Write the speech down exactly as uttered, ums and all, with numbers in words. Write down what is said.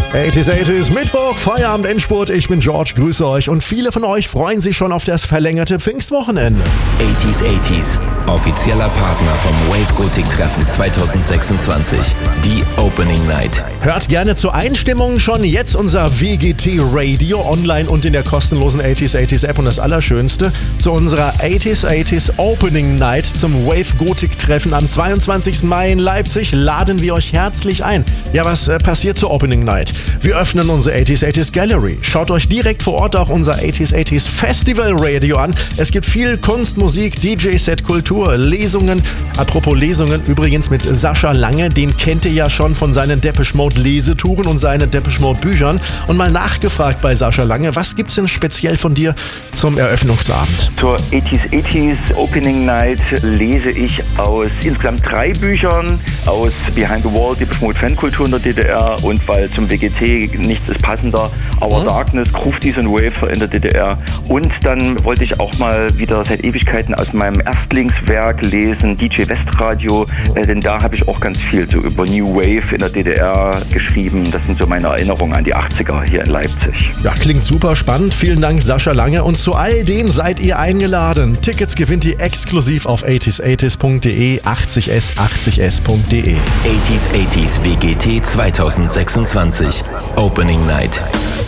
achtziger, achtziger, Mittwoch, Feierabend, Endspurt. Ich bin George, grüße euch und viele von euch freuen sich schon auf das verlängerte Pfingstwochenende. achtziger, achtziger, offizieller Partner vom Wave Gothic Treffen zwanzig sechsundzwanzig, die Opening Night. Hört gerne zur Einstimmung schon jetzt unser W G T Radio online und in der kostenlosen achtziger, achtziger App und das Allerschönste zu unserer achtziger, achtziger Opening Night zum Wave Gothic Treffen am zweiundzwanzigsten Mai in Leipzig laden wir euch herzlich ein. Ja, was äh, passiert zur Opening Night? Wir öffnen unsere achtziger, achtziger Gallery. Schaut euch direkt vor Ort auch unser achtziger, achtziger Festival Radio an. Es gibt viel Kunst, Musik, D J-Set, Kultur, Lesungen. Apropos Lesungen, übrigens mit Sascha Lange, den kennt ihr ja schon von seinen Depeche Mode Lesetouren und seinen Depeche Mode Büchern. Und mal nachgefragt bei Sascha Lange, was gibt's denn speziell von dir zum Eröffnungsabend? Zur achtziger, achtziger Opening Night lese ich aus insgesamt drei Büchern, aus Behind the Wall, Depeche Mode Fankultur in der D D R und weil zum W G T nichts ist passender, Our mhm. Darkness, Gruftis und Wafer in der D D R. Und dann wollte ich auch mal wieder seit Ewigkeiten aus meinem Erstlingswerk lesen, D J Westradio, mhm. äh, denn da habe ich auch ganz viel so über New Wave in der D D R geschrieben. Das sind so meine Erinnerungen an die achtziger hier in Leipzig. Ja, klingt super spannend. Vielen Dank, Sascha Lange. Und zu all denen seid ihr eingeladen. Tickets gewinnt ihr exklusiv auf achtziger, achtziger punkt de, achtzig s, achtzig s punkt de. achtziger, achtziger W G T zwanzig sechsundzwanzig, Opening Night.